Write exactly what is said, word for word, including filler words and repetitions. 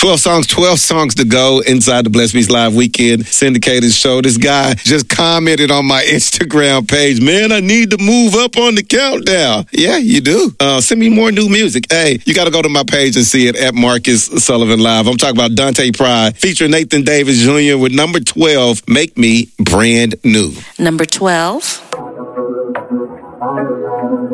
twelve songs, twelve songs to go inside the Bless Beats Live Weekend syndicated show. This guy just commented on my Instagram page, man, I need to move up on the countdown. Yeah, you do. Uh, send me more new music. Hey, you got to go to my page and see it at Marcus Sullivan Live. I'm talking about Dante Pride featuring Nathan Davis Junior with number twelve, Make Me Brand New. Number twelve.